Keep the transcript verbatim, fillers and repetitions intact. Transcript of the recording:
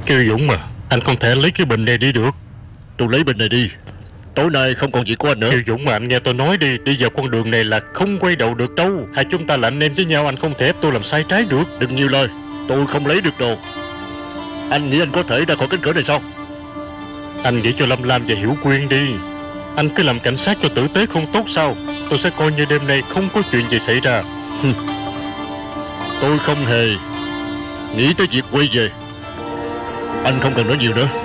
Kiều Dũng mà, anh không thể lấy cái bình này đi được. Tôi lấy bình này đi, tối nay không còn việc của anh nữa. Kiều Dũng mà, anh nghe tôi nói đi. Đi vào con đường này là không quay đầu được đâu. Hai chúng ta là anh em với nhau, anh không thể ép tôi làm sai trái được. Đừng nhiều lời, tôi không lấy được đồ. Anh nghĩ anh có thể ra khỏi cánh cửa này sao? Anh nghĩ cho Lâm Lam và Hiểu Quyên đi. Anh cứ làm cảnh sát cho tử tế không tốt sao? Tôi sẽ coi như đêm nay không có chuyện gì xảy ra. Tôi không hề nghĩ tới việc quay về. Anh không cần nói nhiều nữa.